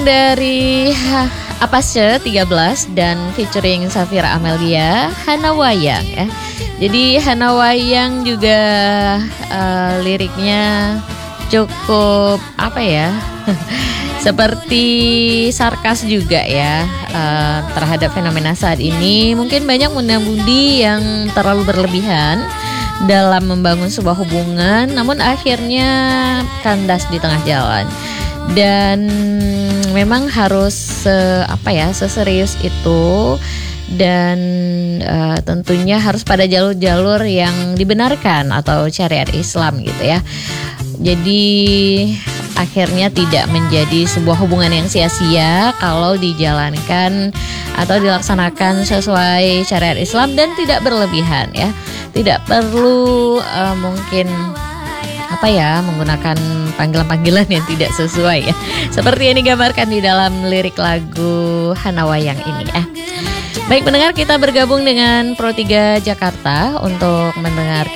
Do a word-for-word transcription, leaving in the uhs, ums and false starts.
dari Apasya tiga belas dan featuring Safira Amelia, Hana Wayang ya. Jadi Hana Wayang juga uh, liriknya cukup apa ya? Seperti sarkas juga ya uh, terhadap fenomena saat ini. Mungkin banyak munda-mudi yang terlalu berlebihan dalam membangun sebuah hubungan, namun akhirnya kandas di tengah jalan. Dan memang harus uh, apa ya seserius itu, dan uh, tentunya harus pada jalur-jalur yang dibenarkan atau syariat Islam gitu ya. Jadi akhirnya tidak menjadi sebuah hubungan yang sia-sia kalau dijalankan atau dilaksanakan sesuai syariat Islam dan tidak berlebihan ya. Tidak perlu uh, mungkin apa ya menggunakan panggilan-panggilan yang tidak sesuai ya. Seperti yang digambarkan di dalam lirik lagu Hana Wayang ini ya. Baik pendengar, kita bergabung dengan Pro tiga Jakarta untuk mendengarkan